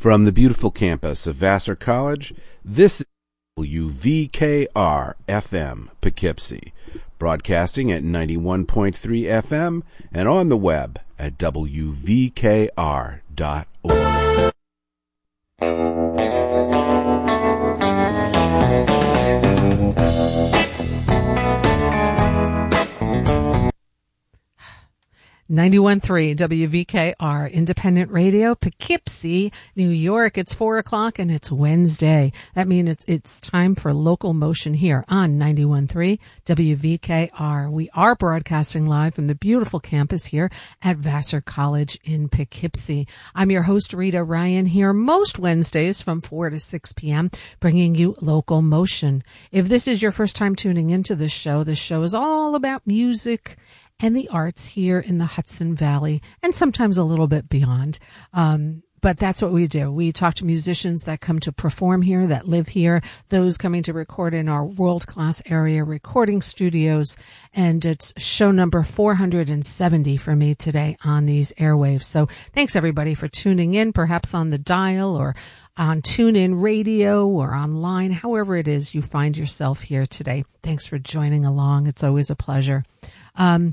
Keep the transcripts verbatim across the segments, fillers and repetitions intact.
From the beautiful campus of Vassar College, this is W V K R F M Poughkeepsie, broadcasting at ninety-one point three F M and on the web at W V K R dot org. ninety-one point three W V K R, Independent Radio, Poughkeepsie, New York. It's four o'clock and it's Wednesday. That means it's, it's time for local motion here on ninety-one point three W V K R. We are broadcasting live from the beautiful campus here at Vassar College in Poughkeepsie. I'm your host, Rita Ryan, here most Wednesdays from four to six p.m., bringing you local motion. If this is your first time tuning into this show, this show is all about music and the arts here in the Hudson Valley, and sometimes a little bit beyond. Um, but that's what we do. We talk to musicians that come to perform here, that live here, those coming to record in our world-class area recording studios, and it's show number four hundred seventy for me today on these airwaves. So thanks, everybody, for tuning in, perhaps on the dial or on TuneIn Radio or online, however it is you find yourself here today. Thanks for joining along. It's always a pleasure. Um,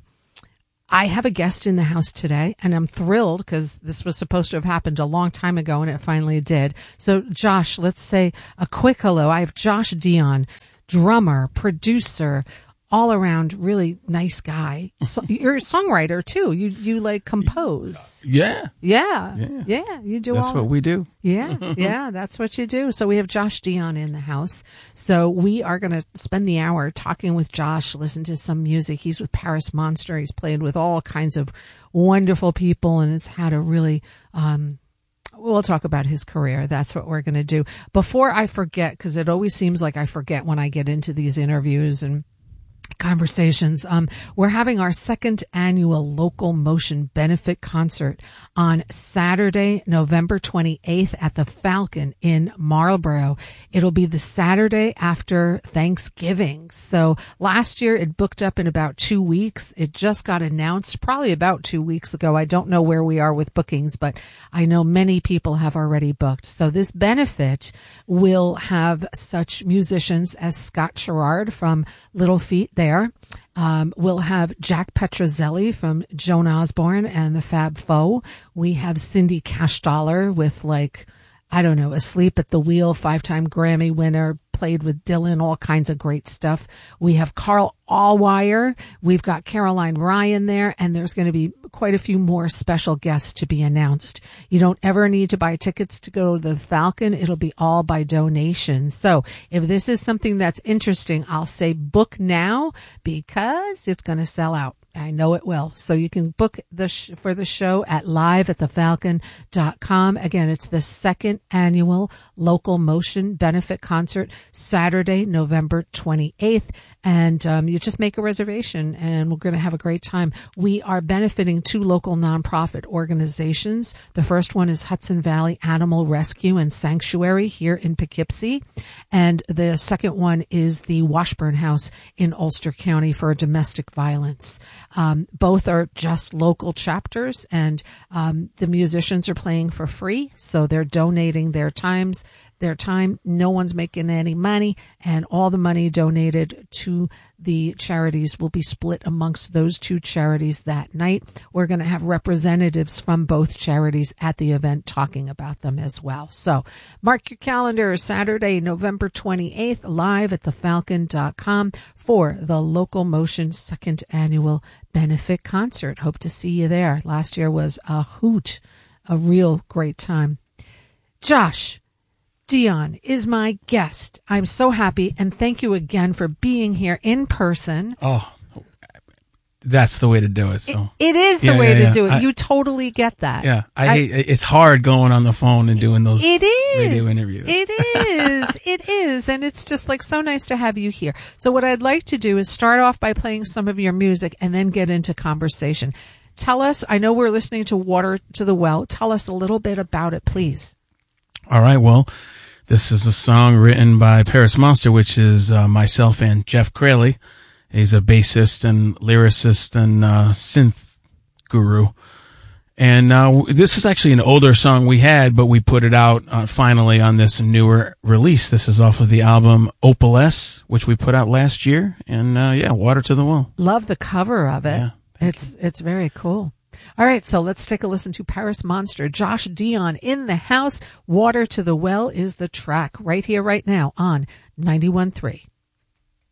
I have a guest in the house today, and I'm thrilled because this was supposed to have happened a long time ago, and it finally did. So, Josh, let's say a quick hello. I have Josh Dion, drummer, producer, all-around really nice guy. So, you're a songwriter, too. You, you like, compose. Yeah. Yeah. Yeah. Yeah. You do That's all what we do. Yeah. Yeah. That's what you do. So we have Josh Dion in the house. So we are going to spend the hour talking with Josh, listen to some music. He's with Paris Monster. He's played with all kinds of wonderful people and has had a really, um, we'll talk about his career. That's what we're going to do. Before I forget, because it always seems like I forget when I get into these interviews and conversations. Um, we're having our second annual Local Motion Benefit Concert on Saturday, November twenty-eighth at the Falcon in Marlborough. It'll be the Saturday after Thanksgiving. So last year it booked up in about two weeks. It just got announced probably about two weeks ago. I don't know where we are with bookings, but I know many people have already booked. So this benefit will have such musicians as Scott Sherrard from Little Feat there. Um, we'll have Jack Petrozelli from Joan Osborne and the Fab Four. We have Cindy Cashdollar with, like, I don't know, Asleep at the Wheel, five-time Grammy winner, played with Dylan, all kinds of great stuff. We have Carl Allwire. We've got Caroline Ryan there, and there's going to be quite a few more special guests to be announced. You don't ever need to buy tickets to go to the Falcon. It'll be all by donation. So if this is something that's interesting, I'll say book now because it's going to sell out. I know it will. So you can book the sh- for the show at live at the falcon dot com. Again, it's the second annual Local Motion Benefit Concert, Saturday, November twenty-eighth. And um, you just make a reservation and we're going to have a great time. We are benefiting two local nonprofit organizations. The first one is Hudson Valley Animal Rescue and Sanctuary here in Poughkeepsie. And the second one is the Washburn House in Ulster County for domestic violence. Um, both are just local chapters, and um, the musicians are playing for free, so they're donating their times, their time. No one's making any money, and all the money donated to the charities will be split amongst those two charities that night. We're going to have representatives from both charities at the event talking about them as well. So mark your calendar, Saturday, November twenty-eighth, live at the falcon dot com for the Local Motion second annual benefit concert. Hope to see you there. Last year was a hoot, a real great time. Josh Dion is my guest. I'm so happy, and thank you again for being here in person. Oh, that's the way to do it. So It, it is the yeah, way yeah, to yeah. do it. I, you totally get that. Yeah, I, I hate. It's hard going on the phone and doing those it is. radio interviews. It is. It is, and it's just like so nice to have you here. So what I'd like to do is start off by playing some of your music and then get into conversation. Tell us. I know we're listening to Water to the Well. Tell us a little bit about it, please. All right. Well, this is a song written by Paris Monster, which is uh, myself and Jeff Crayley. He's a bassist and lyricist and uh, synth guru. And uh, w- this was actually an older song we had, but we put it out uh, finally on this newer release. This is off of the album Opalesce, which we put out last year. And uh, yeah, Water to the Well. Love the cover of it. Yeah, it's it's very cool. All right, so let's take a listen to Paris Monster. Josh Dion in the house. Water to the Well is the track right here, right now on ninety-one point three.